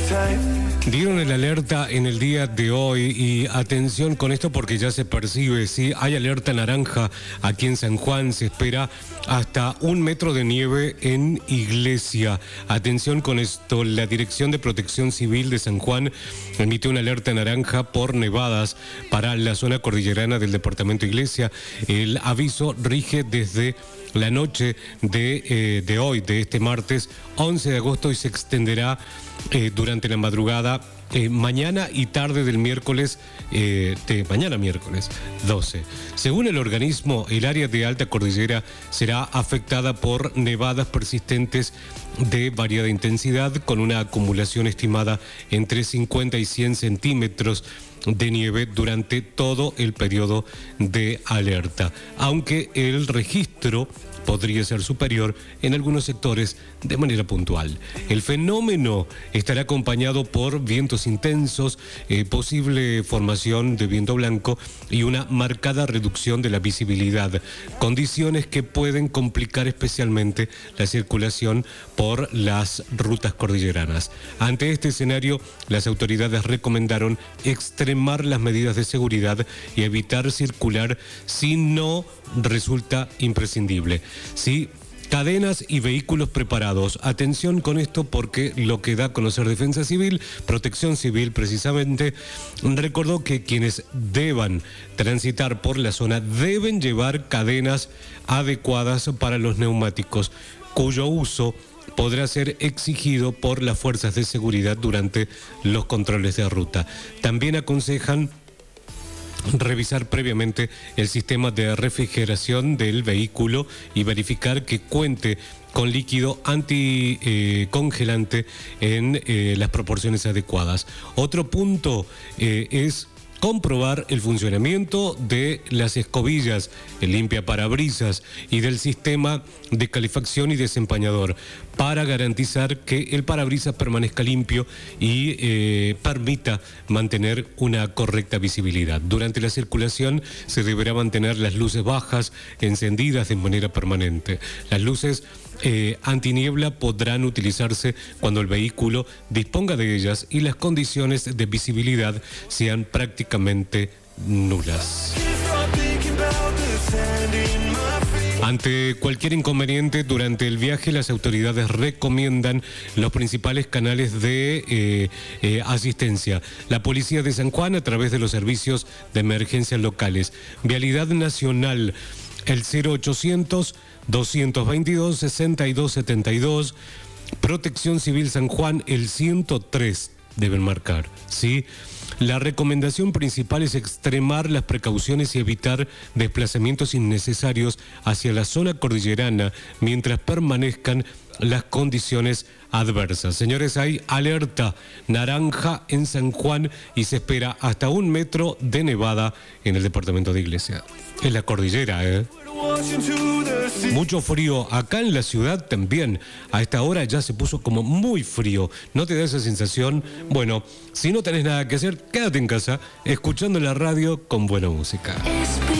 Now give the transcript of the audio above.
Dieron el alerta en el día de hoy y atención con esto porque ya se percibe, ¿sí? Hay alerta naranja aquí en San Juan, se espera hasta 1 metro de nieve en Iglesia. Atención con esto, la Dirección de Protección Civil de San Juan emitió una alerta naranja por nevadas para la zona cordillerana del departamento Iglesia. El aviso rige desde la noche de hoy, de este martes 11 de agosto, y se extenderá durante la madrugada, mañana y tarde del miércoles, mañana miércoles 12. Según el organismo, el área de alta cordillera será afectada por nevadas persistentes de variada intensidad, con una acumulación estimada entre 50 y 100 centímetros de nieve durante todo el periodo de alerta, aunque el registro podría ser superior en algunos sectores de manera puntual. El fenómeno estará acompañado por vientos intensos, posible formación de viento blanco y una marcada reducción de la visibilidad, condiciones que pueden complicar especialmente la circulación por las rutas cordilleranas. Ante este escenario, las autoridades recomendaron extremar las medidas de seguridad y evitar circular si no resulta imprescindible. Sí, cadenas y vehículos preparados. Atención con esto porque lo que da a conocer Defensa Civil, Protección Civil precisamente, recordó que quienes deban transitar por la zona deben llevar cadenas adecuadas para los neumáticos, cuyo uso podrá ser exigido por las fuerzas de seguridad durante los controles de ruta. También aconsejan revisar previamente el sistema de refrigeración del vehículo y verificar que cuente con líquido anticongelante en las proporciones adecuadas. Otro punto es comprobar el funcionamiento de las escobillas, el limpiaparabrisas y del sistema de calefacción y desempañador para garantizar que el parabrisas permanezca limpio y permita mantener una correcta visibilidad. Durante la circulación se deberá mantener las luces bajas encendidas de manera permanente. Las luces antiniebla podrán utilizarse cuando el vehículo disponga de ellas y las condiciones de visibilidad sean prácticamente nulas. Ante cualquier inconveniente durante el viaje, las autoridades recomiendan los principales canales de asistencia. La Policía de San Juan, a través de los servicios de emergencias locales. Vialidad Nacional, el 0800-222-6272. Protección Civil San Juan, el 103 deben marcar, ¿sí? La recomendación principal es extremar las precauciones y evitar desplazamientos innecesarios hacia la zona cordillerana mientras permanezcan las condiciones adversas. Señores, hay alerta naranja en San Juan y se espera hasta 1 metro de nevada en el departamento de Iglesia. En la cordillera, Mucho frío. Acá en la ciudad también. A esta hora ya se puso como muy frío. ¿No te da esa sensación? Bueno, si no tenés nada que hacer, quédate en casa escuchando la radio con buena música.